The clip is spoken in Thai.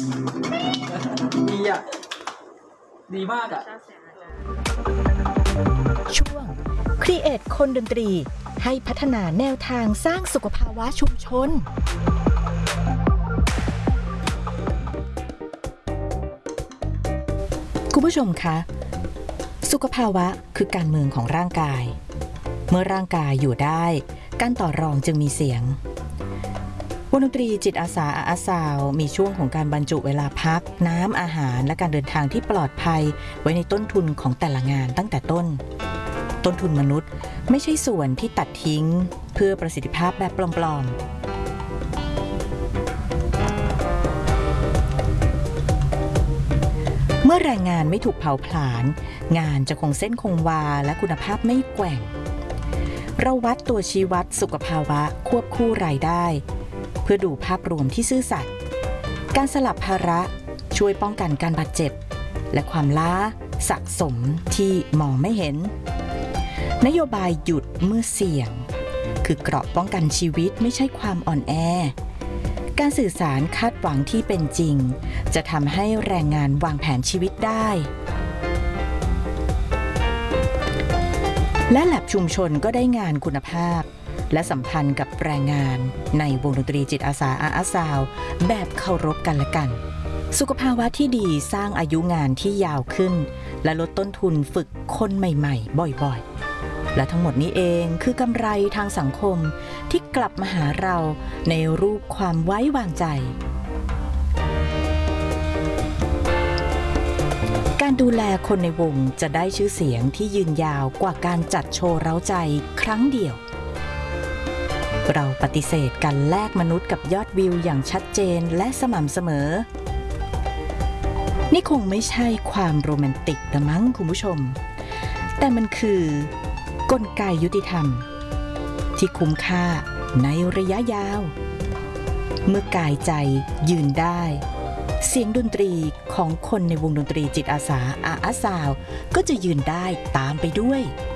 ดีอ่ะดีมากอ่ะช่วง Create คนดนตรีให้พัฒนาแนวทางสร้างสุขภาวะชุมชนคุณผู้ชมคะสุขภาวะคือการเมืองของร่างกายเมื่อร่างกายอยู่ได้การต่อรองจึงมีเสียงวงดนตรีจิตอาสาอาซาวมีช่วงของการบรรจุเวลาพักน้ำอาหารและการเดินทางที่ปลอดภัยไว้ในต้นทุนของแต่ละงานตั้งแต่ต้นทุนมนุษย์ไม่ใช่ส่วนที่ตัดทิ้งเพื่อประสิทธิภาพแบบปลอมๆเมื่อแรงงานไม่ถูกเผาผลาญงานจะคงเส้นคงวาและคุณภาพไม่แกว่งเราวัดตัวชี้วัดสุขภาวะควบคู่รายได้เพื่อดูภาพรวมที่ซื่อสัตย์การสลับภาระช่วยป้องกันการบาดเจ็บและความล้าสะสมที่มองไม่เห็นนโยบายหยุดเมื่อเสี่ยงคือเกราะป้องกันชีวิตไม่ใช่ความอ่อนแอการสื่อสารคาดหวังที่เป็นจริงจะทำให้แรงงานวางแผนชีวิตได้และแลบชุมชนก็ได้งานคุณภาพและสัมพันธ์กับแรงงานในวงดนตรีจิตอาสาอาซาวแบบเคารพกันและกันสุขภาวะที่ดีสร้างอายุงานที่ยาวขึ้นและลดต้นทุนฝึกคนใหม่ๆบ่อยๆและทั้งหมดนี้เองคือกำไรทางสังคมที่กลับมาหาเราในรูปความไว้วางใจการดูแลคนในวงจะได้ชื่อเสียงที่ยืนยาวกว่าการจัดโชว์เร้าใจครั้งเดียวเราปฏิเสธการแลกมนุษย์กับยอดวิวอย่างชัดเจนและสม่ำเสมอนี่คงไม่ใช่ความโรแมนติกแต่มั้งคุณผู้ชมแต่มันคือกลไกยุติธรรมที่คุ้มค่าในระยะยาวเมื่อกายใจยืนได้เสียงดนตรีของคนในวงดนตรีจิตอาสาอาซาวก็จะยืนได้ตามไปด้วย